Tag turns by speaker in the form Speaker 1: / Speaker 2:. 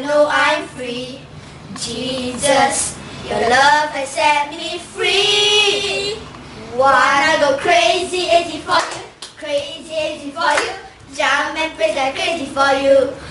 Speaker 1: know I'm free. Jesus, your love has set me free. Wanna go crazy, for you, crazy for you. Jump and praise like crazy for you.